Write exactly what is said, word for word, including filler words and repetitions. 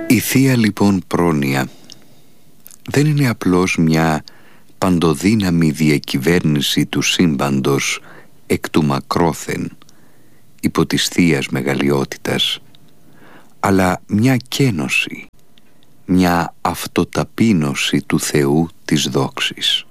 Η Θεία λοιπόν πρόνοια δεν είναι απλώς μια παντοδύναμη διακυβέρνηση του σύμπαντος εκ του μακρόθεν υπό της Θείας μεγαλειότητας, αλλά μια κένωση, μια αυτοταπείνωση του Θεού της δόξης.